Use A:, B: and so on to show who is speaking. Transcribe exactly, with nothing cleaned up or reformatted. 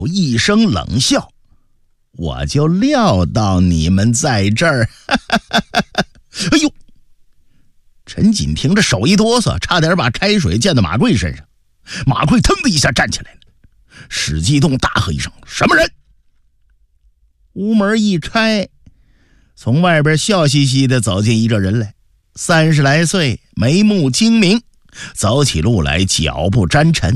A: 一声冷笑，我就料到你们在这儿。哎呦！陈锦平这手一哆嗦，差点把开水溅到马贵身上。马贵腾的一下站起来了，史继栋大喝一声：“什么人？”屋门一开，从外边笑嘻嘻的走进一个人来，三十来岁，眉目精明，走起路来脚步沾尘。